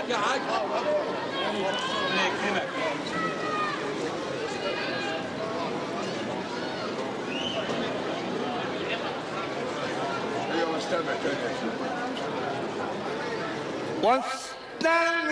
عليك يا حاج. ربنا يكرمك. ايوه استنى تاني.